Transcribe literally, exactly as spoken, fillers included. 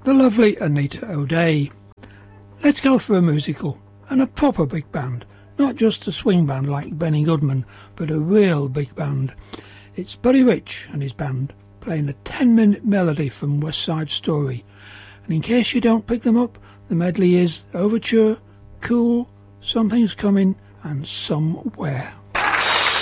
the lovely Anita O'Day. Let's go for a musical, and a proper big band, not just a swing band like Benny Goodman, but a real big band. It's Buddy Rich and his band playing a ten minute melody from West Side Story. And in case you don't pick them up, the medley is Overture, Cool, Something's Coming and Somewhere.